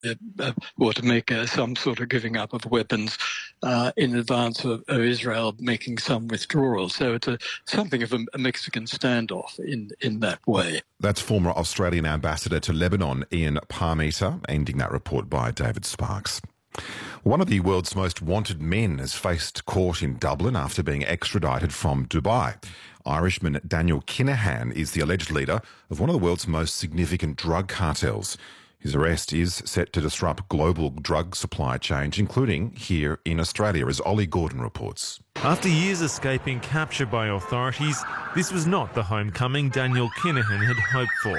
or to make some sort of giving up of weapons in advance of Israel making some withdrawal. So it's something of a Mexican standoff in that way. That's former Australian ambassador to Lebanon, Ian Parmeter, ending that report by David Sparks. One of the world's most wanted men has faced court in Dublin after being extradited from Dubai. Irishman Daniel Kinahan is the alleged leader of one of the world's most significant drug cartels. His arrest is set to disrupt global drug supply chains, including here in Australia, as Ollie Gordon reports. After years escaping capture by authorities, this was not the homecoming Daniel Kinahan had hoped for.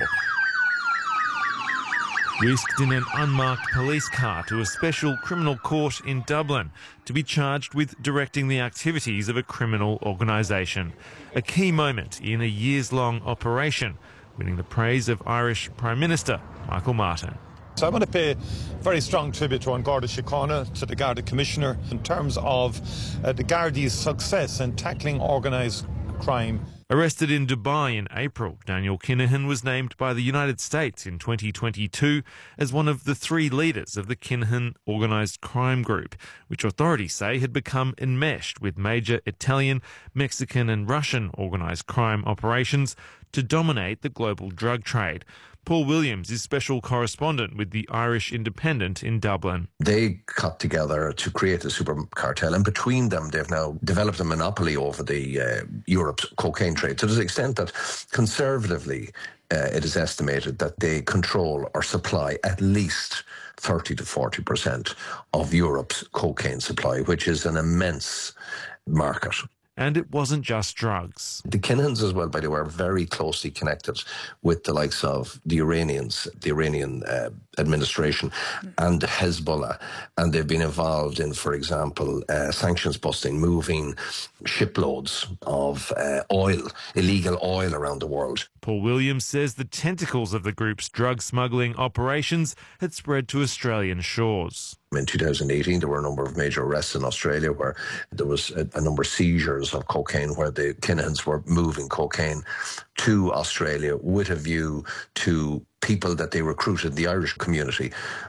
Whisked in an unmarked police car to a special criminal court in Dublin to be charged with directing the activities of a criminal organisation. A key moment in a years-long operation, winning the praise of Irish Prime Minister Michael Martin. So I want to pay very strong tribute to An Garda Síochána, to the Garda Commissioner, in terms of the Gardaí's success in tackling organised crime. Arrested in Dubai in April, Daniel Kinahan was named by the United States in 2022 as one of the 3 leaders of the Kinahan organised crime group, which authorities say had become enmeshed with major Italian, Mexican and Russian organised crime operations to dominate the global drug trade. Paul Williams is special correspondent with the Irish Independent in Dublin. They got together to create a super cartel, and between them they've now developed a monopoly over the Europe's cocaine trade, to the extent that conservatively it is estimated that they control or supply at least 30 to 40% of Europe's cocaine supply, which is an immense market. And it wasn't just drugs. The Kinahans as well, by the way, are very closely connected with the likes of the Iranians, the Iranian administration and Hezbollah. And they've been involved in, for example, sanctions busting, moving shiploads of oil, illegal oil around the world. Paul Williams says the tentacles of the group's drug smuggling operations had spread to Australian shores. In 2018, there were a number of major arrests in Australia where there was a number of seizures of cocaine, where the Kinahans were moving cocaine to Australia with a view to people that they recruited, the Irish community,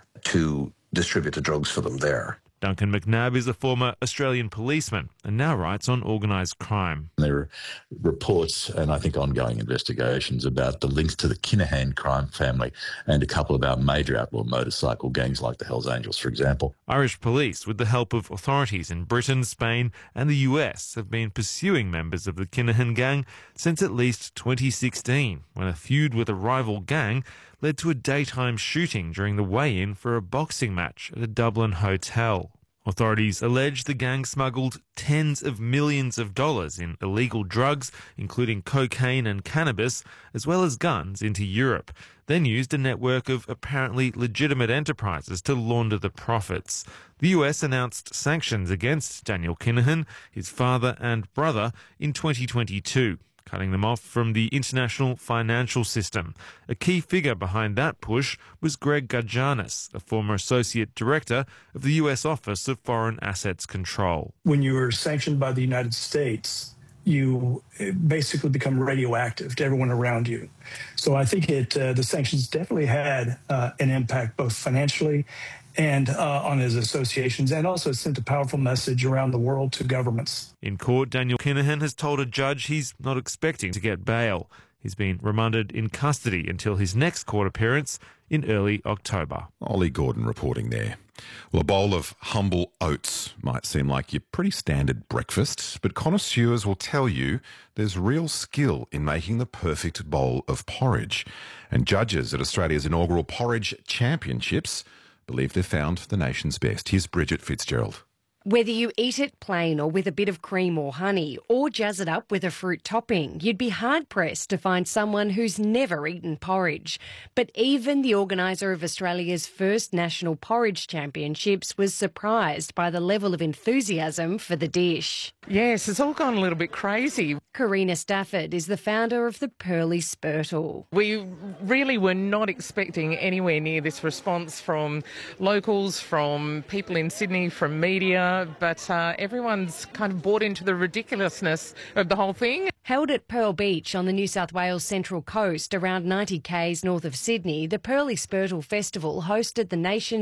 to distribute the drugs for them there. Duncan McNabb is a former Australian policeman and now writes on organised crime. There are reports and I think ongoing investigations about the links to the Kinahan crime family and a couple of our major outlaw motorcycle gangs like the Hells Angels, for example. Irish police, with the help of authorities in Britain, Spain and the US, have been pursuing members of the Kinahan gang since at least 2016, when a feud with a rival gang led to a daytime shooting during the weigh-in for a boxing match at a Dublin hotel. Authorities allege the gang smuggled tens of millions of dollars in illegal drugs, including cocaine and cannabis, as well as guns, into Europe, then used a network of apparently legitimate enterprises to launder the profits. The US announced sanctions against Daniel Kinahan, his father and brother, in 2022. Cutting them off from the international financial system. A key figure behind that push was Greg Gajanis, a former associate director of the US Office of Foreign Assets Control. When you are sanctioned by the United States, you basically become radioactive to everyone around you. So I think the sanctions definitely had an impact both financially and on his associations, and also sent a powerful message around the world to governments. In court, Daniel Kinahan has told a judge he's not expecting to get bail. He's been remanded in custody until his next court appearance in early October. Ollie Gordon reporting there. Well, a bowl of humble oats might seem like your pretty standard breakfast, but connoisseurs will tell you there's real skill in making the perfect bowl of porridge. And judges at Australia's inaugural Porridge Championships believe they've found the nation's best. Here's Bridget Fitzgerald. Whether you eat it plain or with a bit of cream or honey, or jazz it up with a fruit topping, you'd be hard-pressed to find someone who's never eaten porridge. But even the organiser of Australia's first National Porridge Championships was surprised by the level of enthusiasm for the dish. Yes, it's all gone a little bit crazy. Karina Stafford is the founder of the Pearly Spurtle. We really were not expecting anywhere near this response from locals, from people in Sydney, from media, but everyone's kind of bought into the ridiculousness of the whole thing. Held at Pearl Beach on the New South Wales Central Coast, around 90 k's north of Sydney, the Pearly Spurtle Festival hosted the nation's